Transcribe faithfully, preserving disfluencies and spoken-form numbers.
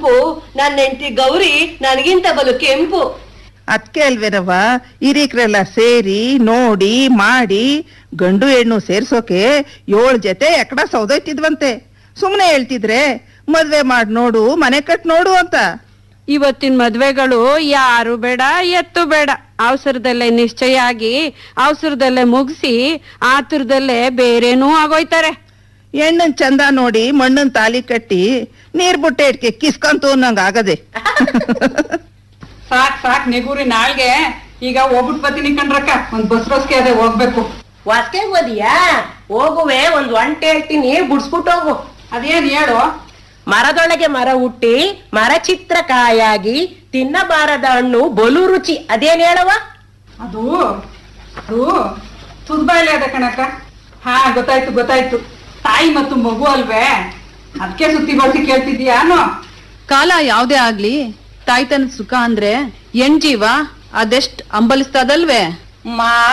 ಸೊಂಪು, ನನ್ನ ಹೆಂಡತಿ ಗೌರಿ ನನಗಿಂತ ಬಲು ಕೆಂಪು. ಅದಕ್ಕೆ ಅಲ್ವೇನವ ಹಿರೀಕ್ರೆಲ್ಲ ಸೇರಿ ನೋಡಿ ಮಾಡಿ ಗಂಡು ಹೆಣ್ಣು ಸೇರ್ಸೋಕೆ ಏಳು ಜೊತೆ ಎಕಡ ಸೌದೈತಿದ್ವಂತೆ. ಸುಮ್ನೆ ಹೇಳ್ತಿದ್ರೆ ಮದ್ವೆ ಮಾಡಿ ನೋಡು, ಮನೆ ಕಟ್ ನೋಡು ಅಂತ. ಇವತ್ತಿನ ಮದ್ವೆಗಳು ಯಾರು ಬೇಡ, ಎತ್ತು ಬೇಡ. ಅವಸರದಲ್ಲೇ ನಿಶ್ಚಯ ಆಗಿ ಅವಸರದಲ್ಲೇ ಮುಗಿಸಿ ಆತುರದಲ್ಲೇ ಬೇರೇನೂ ಆಗೋಯ್ತಾರೆ. ಹೆಣ್ಣನ್ ಚಂದ ನೋಡಿ ಮಣ್ಣನ್ ತಾಲಿ ಕಟ್ಟಿ ನೀರ್ ಬುಟ್ಟೆ ಇಟ್ಕೆ ಕಿಸ್ಕಂತು ಅನ್ನಂಗ ಆಗದೆ. ಸಾಕ್ ಸಾಕ್ ನೆಗೂರಿ ನಾಳ್ಗೆ ಈಗ ಹೋಗ್ಬಿಟ್ ಬತ್ತೀನಿ ಕಣ್ರಕ್ಕ. ಒಂದ್ ಬಸ್ ರೋಸ್ಗೆ ಅದೇ ಹೋಗ್ಬೇಕು. ವಾಸ್ಕೆ ಓದಿಯಾ? ಹೋಗುವೆ, ಒಂದ್ ಒಂಟೆ ಹೇಳ್ತೀನಿ, ಬುಡ್ಸ್ಬಿಟ್ಟು ಹೋಗು. ಅದೇನ್ ಹೇಳು? ಮರದೊಳಗೆ ಮರ ಹುಟ್ಟಿ ಮರ ಚಿತ್ರ ಕಾಯಾಗಿ ತಿನ್ನಬಾರದ ಹಣ್ಣು ಬಲು ರುಚಿ. ಅದೇನ್ ಹೇಳವ? ಅದು ಅದು ತುದ್ಬಾಯಿಲೆ ಅದ ಕಣಕ್ಕ. ಹಾ ಗೊತ್ತಾಯ್ತು ಗೊತ್ತಾಯ್ತು. ತಾಯಿ ಮತ್ತು ಮಗು ಅಲ್ವೇ, ಅದಕ್ಕೆ ಸುತ್ತಿ ಬಳಸಿ ಕೇಳ್ತಿದ್ಯಾನು? ಕಾಲ ಯಾವ್ದೇ ಆಗ್ಲಿ, ತಾಯ್ತನದ ಸುಖ ಅಂದ್ರೆ ಹೆಣ್ ಜೀವ ಅದೆಷ್ಟ್ ಅಂಬಲಿಸ್ತದಲ್ವೇ. ಮಾ